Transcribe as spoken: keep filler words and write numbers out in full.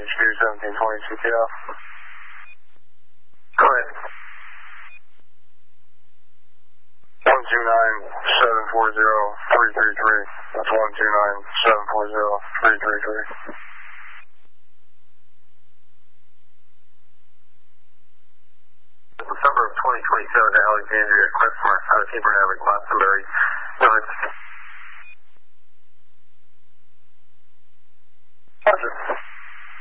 H Q seventeen twenty C T F. Go ahead. one two nine seven four zero three three three. That's one two nine seven four zero three three three. December of twenty twenty-seven to Alexandria, Crestmore, out of Abraham and Glastonbury.